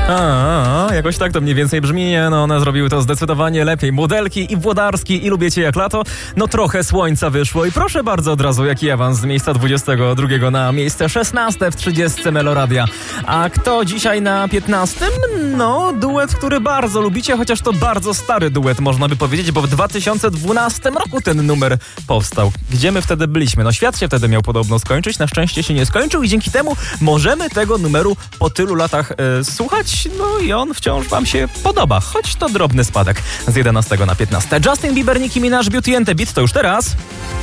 Jakoś tak to mniej więcej brzmi. No one zrobiły to zdecydowanie lepiej. Modelki i Włodarski i Lubię Cię jak lato. No trochę słońca wyszło i proszę bardzo od razu jaki awans z miejsca 22 na miejsce 16 w 30 Meloradia. A kto dzisiaj na 15? No duet, który bardzo lubicie, chociaż to bardzo stary duet można by powiedzieć, bo w 2012 roku ten numer powstał. Gdzie my wtedy byliśmy? No świat się wtedy miał podobno skończyć, na szczęście się nie skończył i dzięki temu możemy tego numeru po tylu latach słuchać, no i on wciąż wam się podoba, choć to drobny spadek z 11 na 15. Justin Bieber, Nicki Minaj, Beauty and the Beat to już teraz.